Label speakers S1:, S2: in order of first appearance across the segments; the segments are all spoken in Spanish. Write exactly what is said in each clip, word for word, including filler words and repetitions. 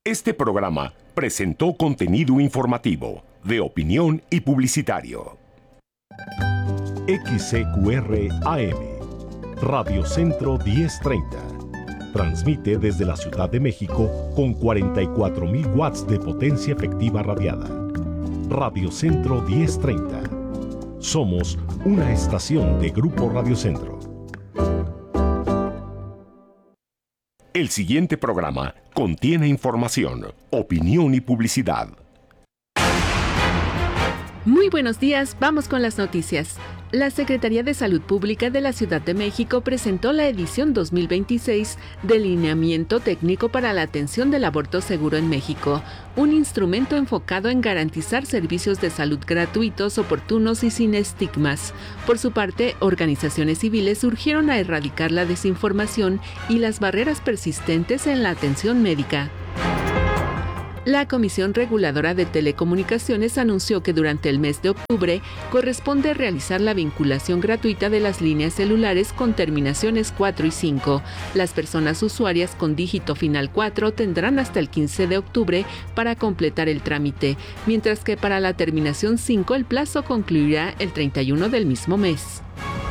S1: Este programa presentó contenido informativo, de opinión y publicitario.
S2: X C Q R A M, Radio Centro diez treinta. Transmite desde la Ciudad de México con cuarenta y cuatro mil watts de potencia efectiva radiada. Radio Centro diez treinta. Somos una estación de Grupo Radio Centro.
S1: El siguiente programa contiene información, opinión y publicidad.
S3: Muy buenos días, vamos con las noticias. La Secretaría de Salud Pública de la Ciudad de México presentó la edición dos mil veintiséis de Lineamiento Técnico para la Atención del Aborto Seguro en México, un instrumento enfocado en garantizar servicios de salud gratuitos, oportunos y sin estigmas. Por su parte, organizaciones civiles urgieron a erradicar la desinformación y las barreras persistentes en la atención médica. La Comisión Reguladora de Telecomunicaciones anunció que durante el mes de octubre corresponde realizar la vinculación gratuita de las líneas celulares con terminaciones cuatro y cinco. Las personas usuarias con dígito final cuatro tendrán hasta el quince de octubre para completar el trámite, mientras que para la terminación cinco el plazo concluirá el treinta y uno del mismo mes.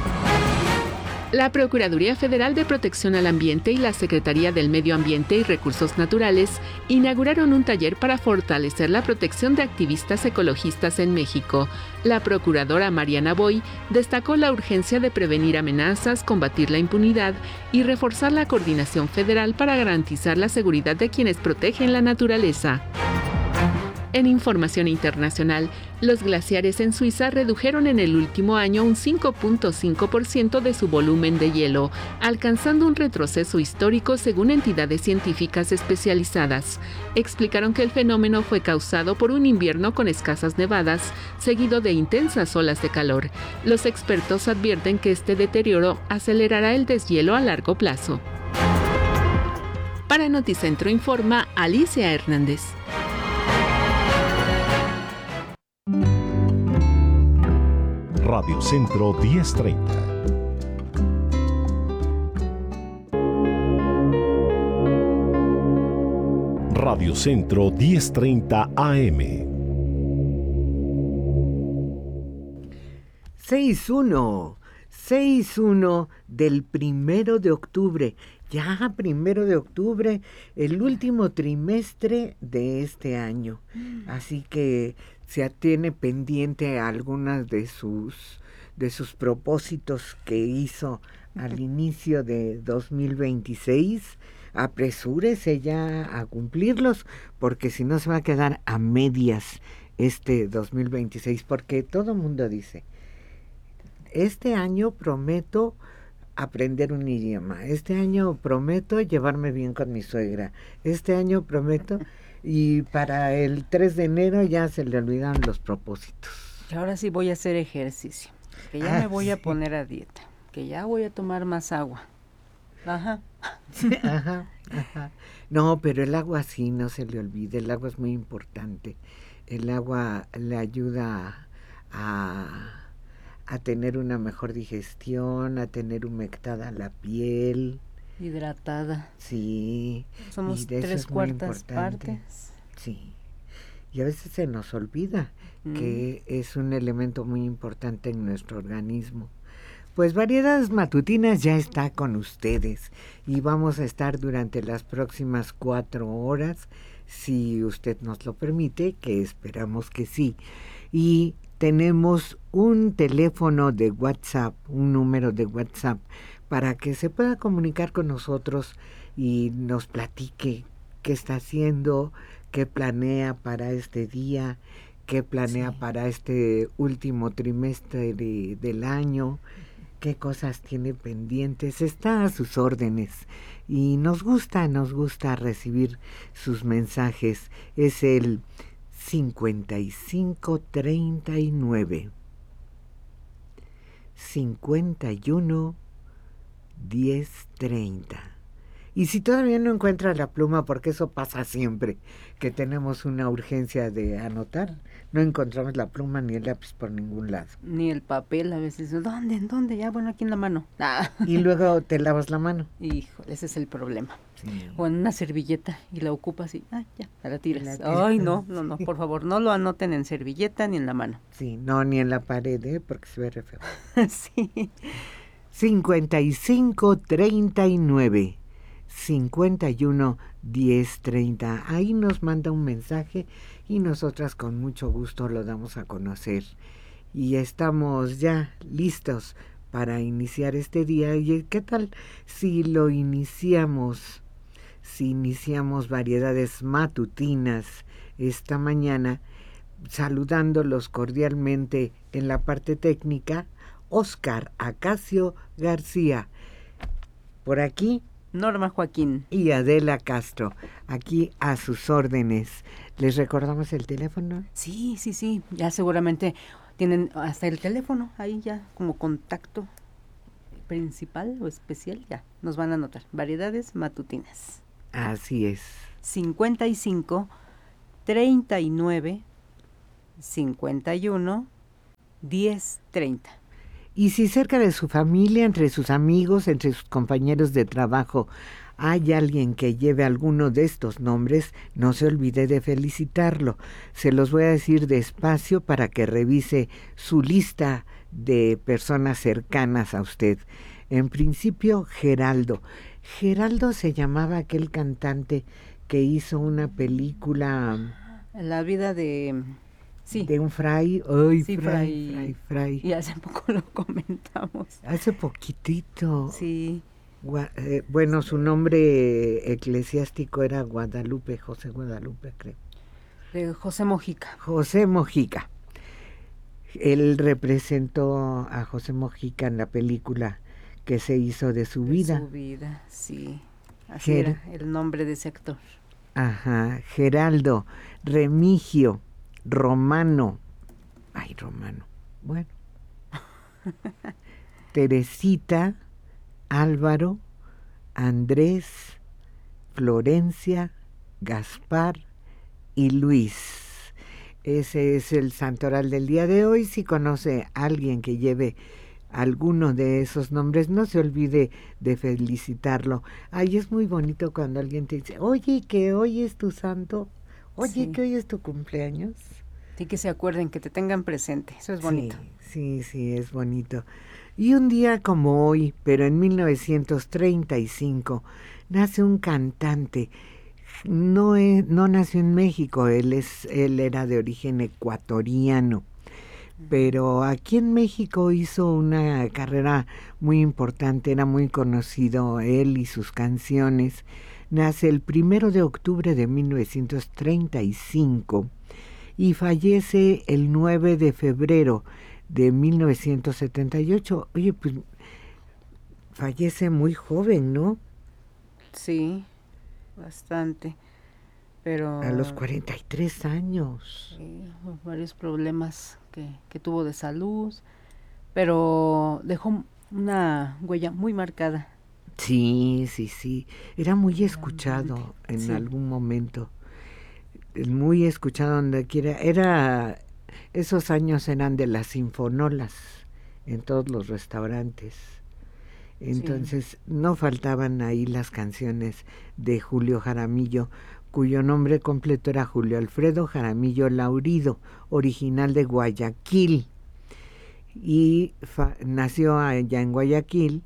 S3: La Procuraduría Federal de Protección al Ambiente y la Secretaría del Medio Ambiente y Recursos Naturales inauguraron un taller para fortalecer la protección de activistas ecologistas en México. La procuradora Mariana Boy destacó la urgencia de prevenir amenazas, combatir la impunidad y reforzar la coordinación federal para garantizar la seguridad de quienes protegen la naturaleza. En información internacional, los glaciares en Suiza redujeron en el último año un cinco punto cinco por ciento de su volumen de hielo, alcanzando un retroceso histórico según entidades científicas especializadas. Explicaron que el fenómeno fue causado por un invierno con escasas nevadas, seguido de intensas olas de calor. Los expertos advierten que este deterioro acelerará el deshielo a largo plazo. Para Noticentro informa Alicia Hernández.
S2: Radio Centro diez treinta. Radio Centro diez treinta A M.
S4: seis uno, seis uno del primero de octubre. Ya, primero de octubre, el último trimestre de este año. Así que se tiene pendiente algunas de sus, de sus propósitos que hizo al inicio de dos mil veintiséis. Apresúrese ya a cumplirlos, porque si no se va a quedar a medias este dos mil veintiséis, porque todo el mundo dice, este año prometo aprender un idioma, este año prometo llevarme bien con mi suegra, este año prometo, y para el tres de enero ya se le olvidan los propósitos.
S5: Y ahora sí voy a hacer ejercicio, que ya ah, me voy sí. a poner a dieta, que ya voy a tomar más agua. Ajá.
S4: ajá, ajá. No, pero el agua sí, no se le olvide, el agua es muy importante. El agua le ayuda a... a tener una mejor digestión, a tener humectada la piel.
S5: Hidratada.
S4: Sí.
S5: Somos tres cuartas partes.
S4: Sí. Y a veces se nos olvida mm. que es un elemento muy importante en nuestro organismo. Pues Variedades Matutinas ya está con ustedes y vamos a estar durante las próximas cuatro horas, si usted nos lo permite, que esperamos que sí. Y tenemos un teléfono de WhatsApp, un número de WhatsApp, para que se pueda comunicar con nosotros y nos platique qué está haciendo, qué planea para este día, qué planea sí. para este último trimestre de, del año, qué cosas tiene pendientes. Está a sus órdenes y nos gusta, nos gusta recibir sus mensajes. Es el cincuenta y cinco treinta y nueve, cincuenta y uno, diez treinta. Y si todavía no encuentra la pluma, porque eso pasa siempre, que tenemos una urgencia de anotar, no encontramos la pluma ni el lápiz por ningún lado.
S5: Ni el papel, a veces, ¿dónde? ¿En dónde? Ya, bueno, aquí en la mano. Ah.
S4: Y luego te lavas la mano.
S5: Hijo, ese es el problema.
S4: Sí.
S5: O en una servilleta y la ocupas y, ah, ya, la tiras.
S4: La tiras.
S5: Ay, no, no, no, por favor, no lo anoten en servilleta ni en la mano.
S4: Sí, no, ni en la pared, ¿eh? Porque se ve re feo.
S5: Sí.
S4: cincuenta y cinco, treinta y nueve, cincuenta y uno, diez, treinta. Ahí nos manda un mensaje y nosotras con mucho gusto lo damos a conocer. Y estamos ya listos para iniciar este día. ¿Y qué tal si lo iniciamos, si iniciamos variedades matutinas esta mañana, saludándolos cordialmente en la parte técnica, Óscar Acacio García, por aquí,
S5: Norma Joaquín.
S4: y Adela Castro, aquí a sus órdenes. ¿Les recordamos el teléfono?
S5: Sí, sí, sí, ya seguramente tienen hasta el teléfono ahí ya como contacto principal o especial, ya nos van a anotar. Variedades matutinas.
S4: Así es.
S5: cincuenta y cinco, treinta y nueve, cincuenta y uno, diez, treinta.
S4: Y si cerca de su familia, entre sus amigos, entre sus compañeros de trabajo, hay alguien que lleve alguno de estos nombres, no se olvide de felicitarlo. Se los voy a decir despacio para que revise su lista de personas cercanas a usted. En principio, Geraldo. Geraldo se llamaba aquel cantante que hizo una película...
S5: La vida de... Sí.
S4: De un fray. Ay,
S5: Sí,
S4: fray,
S5: fray.
S4: fray, fray.
S5: Y hace poco lo comentamos.
S4: Hace poquitito.
S5: Sí.
S4: Gua- eh, bueno, su nombre eclesiástico era Guadalupe, José Guadalupe, creo.
S5: De José Mojica.
S4: José Mojica. Él representó a José Mojica en la película que se hizo de su
S5: De
S4: vida.
S5: Su vida, sí. Así
S4: Ger-
S5: era el nombre de ese actor.
S4: Ajá, Geraldo, Remigio, Romano. Ay, Romano. Bueno. Teresita, Álvaro, Andrés, Florencia, Gaspar y Luis. Ese es el santoral del día de hoy. Si conoce a alguien que lleve alguno de esos nombres, no se olvide de felicitarlo. Ay, es muy bonito cuando alguien te dice, oye, que hoy es tu santo, oye,
S5: Sí.
S4: que hoy es tu cumpleaños.
S5: Sí, que se acuerden, que te tengan presente. Eso es bonito.
S4: Sí, sí, sí, es bonito. Y un día como hoy, pero en mil novecientos treinta y cinco, nace un cantante. No, es, no nació en México, él, es, él era de origen ecuatoriano, pero aquí en México hizo una carrera muy importante, era muy conocido él y sus canciones. Nace el primero de octubre de mil novecientos treinta y cinco y fallece el nueve de febrero de mil novecientos setenta y ocho. Oye, pues fallece muy joven, ¿no?
S5: Sí, bastante. Pero...
S4: A los cuarenta y tres años.
S5: Sí, varios problemas que, que tuvo de salud, pero dejó una huella muy marcada.
S4: Sí, sí, sí. Era muy escuchado en
S5: Sí.
S4: algún momento. Muy escuchado donde quiera. Era, esos años eran de las sinfonolas en todos los restaurantes. Entonces sí. No faltaban ahí las canciones de Julio Jaramillo, cuyo nombre completo era Julio Alfredo Jaramillo Laurido, original de Guayaquil. Y fa- nació allá en Guayaquil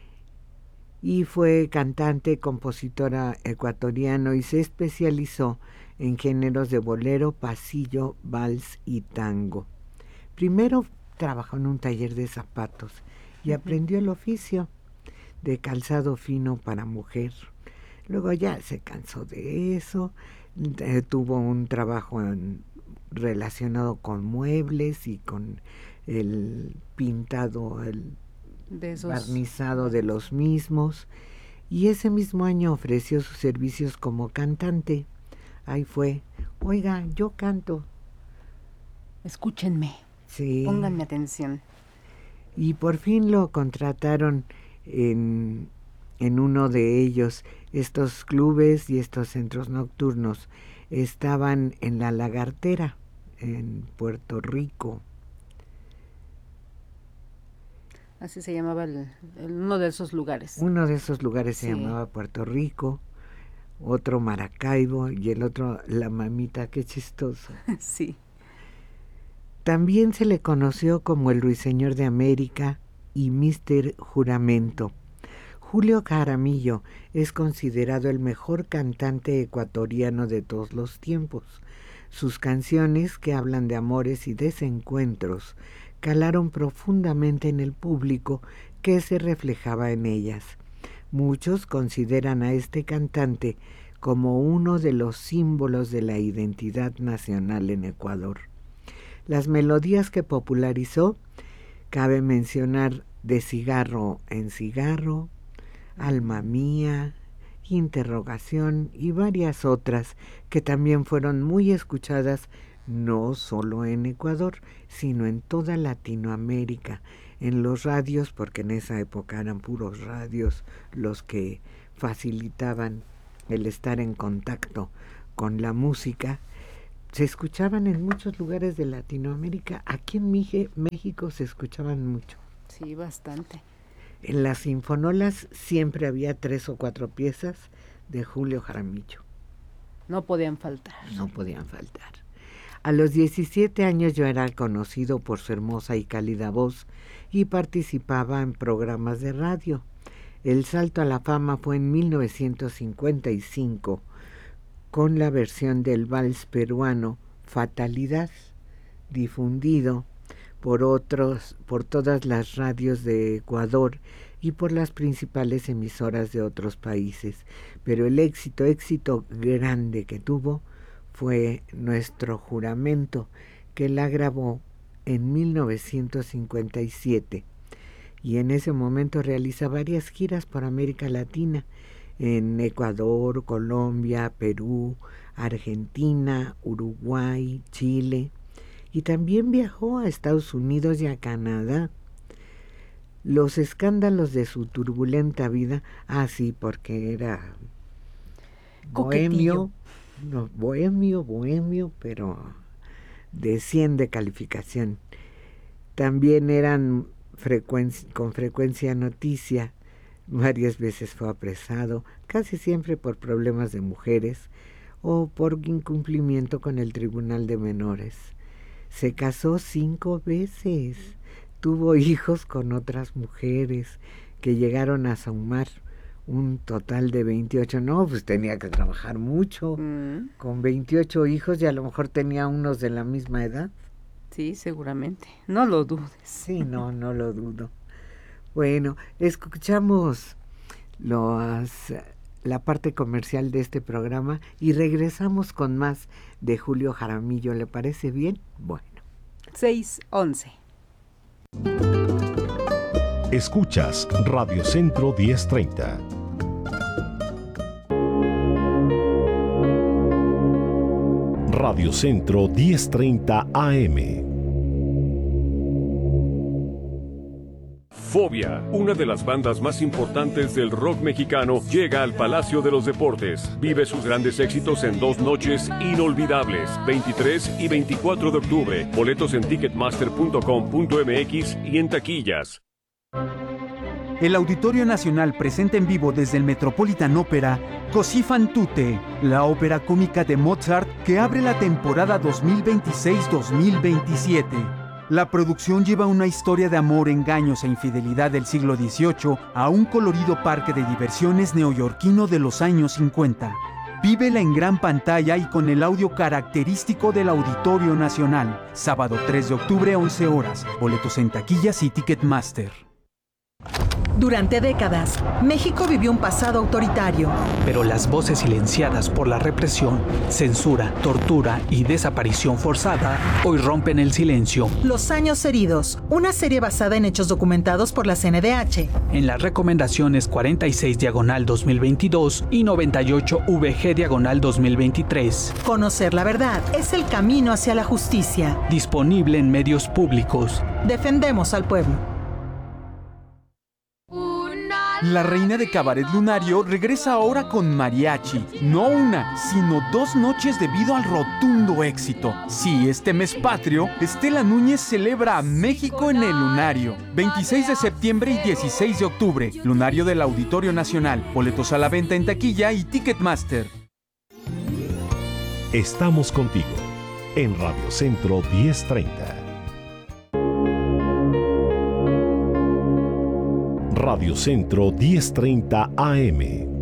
S4: y fue cantante, compositora ecuatoriano y se especializó en géneros de bolero, pasillo, vals y tango. Primero trabajó en un taller de zapatos y uh-huh. aprendió el oficio de calzado fino para mujer. Luego ya se cansó de eso, eh, tuvo un trabajo en, relacionado con muebles y con el pintado, el de esos... barnizado de los mismos, y ese mismo año ofreció sus servicios como cantante. Ahí fue, oiga, yo canto.
S5: Escúchenme,
S4: sí.
S5: Pónganme atención.
S4: Y por fin lo contrataron en, en uno de ellos. Estos clubes y estos centros nocturnos estaban en La Lagartera, en Puerto Rico.
S5: Así se llamaba el, el, uno de esos lugares.
S4: Uno de esos lugares sí. Se llamaba Puerto Rico. otro Maracaibo y el otro La Mamita, qué chistoso.
S5: Sí.
S4: También se le conoció como el Ruiseñor de América y míster Juramento. Julio Jaramillo es considerado el mejor cantante ecuatoriano de todos los tiempos. Sus canciones, que hablan de amores y desencuentros, calaron profundamente en el público que se reflejaba en ellas. Muchos consideran a este cantante como uno de los símbolos de la identidad nacional en Ecuador. Las melodías que popularizó, cabe mencionar De cigarro en cigarro, Alma mía, Interrogación y varias otras que también fueron muy escuchadas no solo en Ecuador, sino en toda Latinoamérica, en los radios, porque en esa época eran puros radios los que facilitaban el estar en contacto con la música. Se escuchaban en muchos lugares de Latinoamérica. Aquí en México se escuchaban mucho.
S5: Sí, bastante.
S4: En las sinfonolas siempre había tres o cuatro piezas de Julio Jaramillo.
S5: No podían faltar.
S4: No podían faltar. A los diecisiete años yo era conocido por su hermosa y cálida voz y participaba en programas de radio. El salto a la fama fue en mil novecientos cincuenta y cinco con la versión del vals peruano Fatalidad, difundido por otros, por todas las radios de Ecuador y por las principales emisoras de otros países. Pero el éxito, éxito grande que tuvo fue Nuestro Juramento, que la grabó en mil novecientos cincuenta y siete. Y en ese momento realiza varias giras por América Latina, en Ecuador, Colombia, Perú, Argentina, Uruguay, Chile, y también viajó a Estados Unidos y a Canadá. Los escándalos de su turbulenta vida, ah sí, porque era bohemio, no, bohemio, bohemio, pero de cien de calificación. También eran frecuencia, con frecuencia noticia. Varias veces fue apresado, casi siempre por problemas de mujeres o por incumplimiento con el Tribunal de Menores. Se casó cinco veces, tuvo hijos con otras mujeres que llegaron a sumar un total de veintiocho. No, pues tenía que trabajar mucho, mm. con veintiocho hijos, y a lo mejor tenía unos de la misma edad.
S5: Sí, seguramente, no lo dudes.
S4: Sí, no, no lo dudo. Bueno, escuchamos los, la parte comercial de este programa y regresamos con más de Julio Jaramillo. ¿Le parece bien? Bueno.
S5: seis once.
S2: Escuchas Radio Centro diez treinta. Radio Centro diez treinta A M.
S1: Fobia, una de las bandas más importantes del rock mexicano, llega al Palacio de los Deportes. Vive sus grandes éxitos en dos noches inolvidables, veintitrés y veinticuatro de octubre. Boletos en ticketmaster punto com punto m x y en taquillas.
S6: El Auditorio Nacional presenta en vivo desde el Metropolitan Opera Così fan tutte, la ópera cómica de Mozart que abre la temporada dos mil veintiséis dos mil veintisiete. La producción lleva una historia de amor, engaños e infidelidad del siglo dieciocho a un colorido parque de diversiones neoyorquino de los años cincuenta. Vívela en gran pantalla y con el audio característico del Auditorio Nacional. Sábado tres de octubre, once horas. Boletos en taquillas y Ticketmaster.
S7: Durante décadas, México vivió un pasado autoritario.
S8: Pero las voces silenciadas por la represión, censura, tortura y desaparición forzada hoy rompen el silencio.
S7: Los años heridos, una serie basada en hechos documentados por la C N D H.
S8: En las recomendaciones cuarenta y seis diagonal dos mil veintidós y noventa y ocho V G diagonal dos mil veintitrés.
S7: Conocer la verdad es el camino hacia la justicia.
S8: Disponible en medios públicos.
S7: Defendemos al pueblo.
S9: Una
S6: La reina de Cabaret Lunario regresa ahora con mariachi. No una, sino dos noches debido al rotundo éxito. Sí, este mes patrio, Estela Núñez celebra a México en el Lunario. veintiséis de septiembre y dieciséis de octubre. Lunario del Auditorio Nacional. Boletos a la venta en taquilla y Ticketmaster.
S2: Estamos contigo en Radio Centro diez treinta. Radio Centro diez treinta A M.